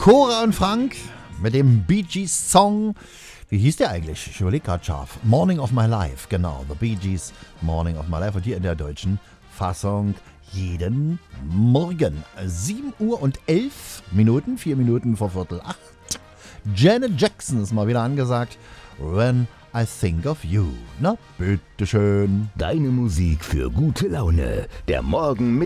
Cora und Frank mit dem Bee Gees Song. Wie hieß der eigentlich? Ich überlege gerade scharf. Morning of My Life, genau. The Bee Gees, Morning of My Life. Und hier in der deutschen Fassung jeden Morgen. 7 Uhr und 11 Minuten, 4 Minuten vor 7:45. Janet Jackson ist mal wieder angesagt. When I Think of You. Na, bitteschön. Deine Musik für gute Laune. Der Morgen mit